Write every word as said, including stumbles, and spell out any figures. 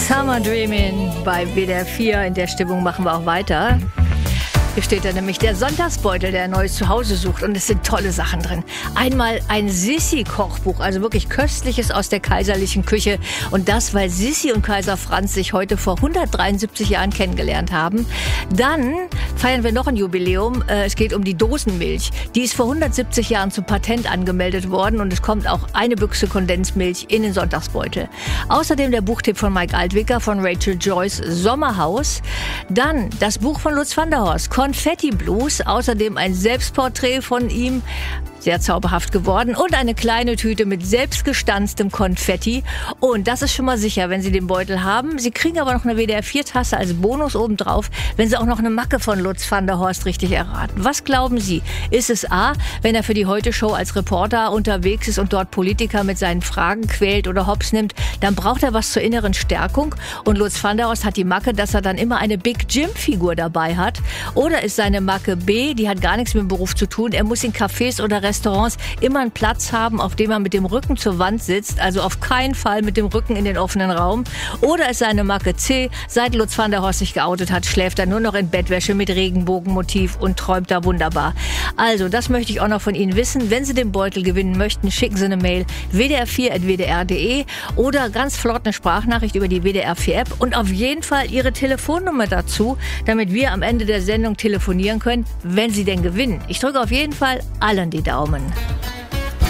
Summer Dreamin' bei W D R vier. In der Stimmung machen wir auch weiter. Hier steht da nämlich der Sonntagsbeutel, der ein neues Zuhause sucht. Und es sind tolle Sachen drin. Einmal ein Sissi-Kochbuch, also wirklich Köstliches aus der kaiserlichen Küche. Und das, weil Sissi und Kaiser Franz sich heute vor hundertdreiundsiebzig Jahren kennengelernt haben. Dann feiern wir noch ein Jubiläum. Es geht um die Dosenmilch. Die ist vor hundertsiebzig Jahren zum Patent angemeldet worden. Und es kommt auch eine Büchse Kondensmilch in den Sonntagsbeutel. Außerdem der Buchtipp von Mike Altwicker von Rachel Joyce, Sommerhaus. Dann das Buch von Lutz van der Horst, Konfetti Blues, außerdem ein Selbstporträt von ihm, sehr zauberhaft geworden, und eine kleine Tüte mit selbstgestanztem Konfetti. Und das ist schon mal sicher, wenn Sie den Beutel haben. Sie kriegen aber noch eine W D R vier Tasse als Bonus obendrauf, wenn Sie auch noch eine Macke von Lutz van der Horst richtig erraten. Was glauben Sie? Ist es A, wenn er für die Heute-Show als Reporter unterwegs ist und dort Politiker mit seinen Fragen quält oder hops nimmt, dann braucht er was zur inneren Stärkung, und Lutz van der Horst hat die Macke, dass er dann immer eine Big Jim-Figur dabei hat? Oder ist seine Macke B, die hat gar nichts mit dem Beruf zu tun, er muss in Cafés oder Restaurants immer einen Platz haben, auf dem er mit dem Rücken zur Wand sitzt, also auf keinen Fall mit dem Rücken in den offenen Raum? Oder ist seine Macke C, seit Lutz van der Horst sich geoutet hat, schläft er nur noch in Bettwäsche mit Regenbogenmotiv und träumt da wunderbar? Also, das möchte ich auch noch von Ihnen wissen. Wenn Sie den Beutel gewinnen möchten, schicken Sie eine Mail w d r vier at w d r punkt d e oder ganz flott eine Sprachnachricht über die W D R vier App und auf jeden Fall Ihre Telefonnummer dazu, damit wir am Ende der Sendung telefonieren können, wenn Sie denn gewinnen. Ich drücke auf jeden Fall allen die Daumen.